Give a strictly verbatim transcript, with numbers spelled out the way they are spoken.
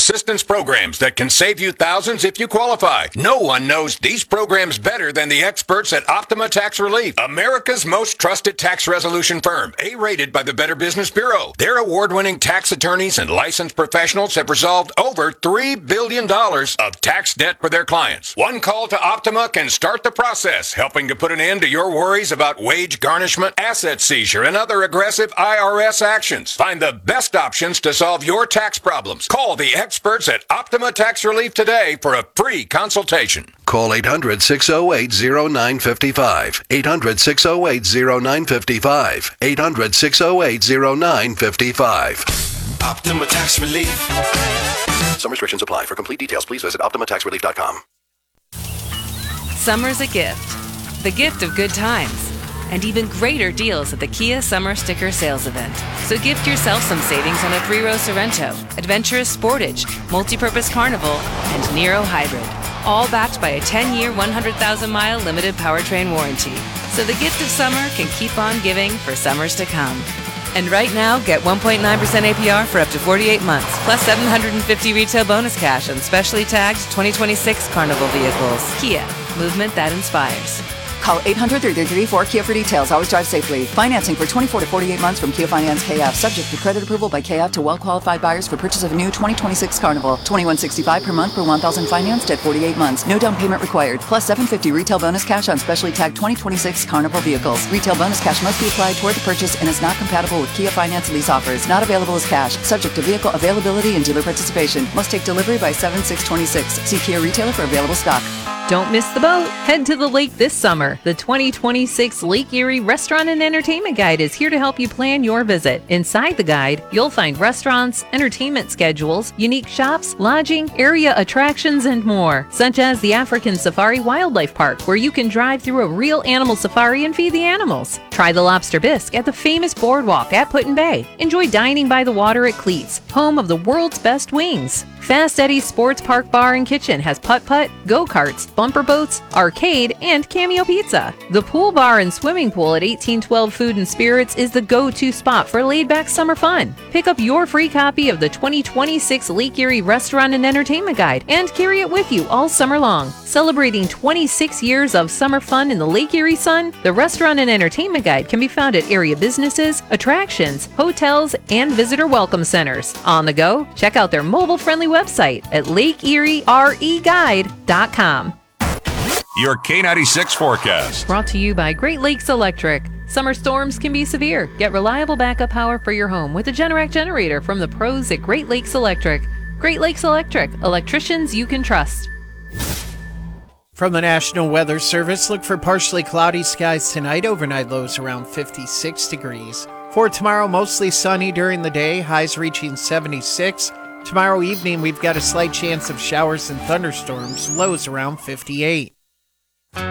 assistance programs that can save you thousands if you qualify. No one knows these programs better than the experts at Optima Tax Relief, America's most trusted tax resolution firm, A-rated by the Better Business Bureau. Their award-winning tax attorneys and licensed professionals have resolved over three billion dollars of tax debt for their clients. One call to Optima can start the process, helping to put an end to your worries about wage garnishment, asset seizure, and other aggressive I R S actions. Find the best options to solve your tax problems. Call the experts at Optima Tax Relief today for a free consultation. Call eight hundred, six oh eight, oh nine five five. eight hundred, six oh eight, oh nine five five. eight hundred, six oh eight, oh nine five five. Optima Tax Relief. Some restrictions apply. For complete details, please visit optima tax relief dot com. Summer's a gift. The gift of good times. And even greater deals at the Kia Summer Sticker Sales Event. So gift yourself some savings on a three-row Sorrento, Adventurous Sportage, Multi-Purpose Carnival, and Nero Hybrid. All backed by a ten-year, one hundred thousand mile limited powertrain warranty. So the gift of summer can keep on giving for summers to come. And right now, get one point nine percent A P R for up to forty-eight months, plus seven hundred fifty retail bonus cash on specially tagged twenty twenty-six Carnival vehicles. Kia, movement that inspires. Call eight hundred, three three four, K I A for details. Always drive safely. Financing for twenty-four to forty-eight months from Kia Finance K F. Subject to credit approval by K F to well-qualified buyers for purchase of a new twenty twenty-six Carnival. twenty-one sixty-five per month per one thousand financed at forty-eight months. No down payment required. Plus seven hundred fifty retail bonus cash on specially tagged twenty twenty-six Carnival vehicles. Retail bonus cash must be applied toward the purchase and is not compatible with Kia Finance lease offers. Not available as cash. Subject to vehicle availability and dealer participation. Must take delivery by seven six twenty-six. See Kia retailer for available stock. Don't miss the boat. Head to the lake this summer. The twenty twenty-six Lake Erie Restaurant and Entertainment Guide is here to help you plan your visit. Inside the guide, you'll find restaurants, entertainment schedules, unique shops, lodging, area attractions, and more, such as the African Safari Wildlife Park, where you can drive through a real animal safari and feed the animals. Try the lobster bisque at the famous boardwalk at Put-in Bay. Enjoy dining by the water at Cleats, home of the world's best wings. Fast Eddie's Sports Park Bar and Kitchen has putt-putt, go-karts, bumper boats, arcade, and Cameo Pizza. The pool bar and swimming pool at eighteen twelve Food and Spirits is the go-to spot for laid-back summer fun. Pick up your free copy of the twenty twenty-six Lake Erie Restaurant and Entertainment Guide and carry it with you all summer long. Celebrating twenty-six years of summer fun in the Lake Erie sun, the Restaurant and Entertainment Guide can be found at area businesses, attractions, hotels, and visitor welcome centers. On the go, check out their mobile-friendly website at lake erie r e guide dot com. Your K ninety-six forecast. Brought to you by Great Lakes Electric. Summer storms can be severe. Get reliable backup power for your home with a Generac generator from the pros at Great Lakes Electric. Great Lakes Electric, electricians you can trust. From the National Weather Service, look for partially cloudy skies tonight. Overnight lows around fifty-six degrees. For tomorrow, mostly sunny during the day, highs reaching seventy-six. Tomorrow evening, we've got a slight chance of showers and thunderstorms, lows around fifty-eight.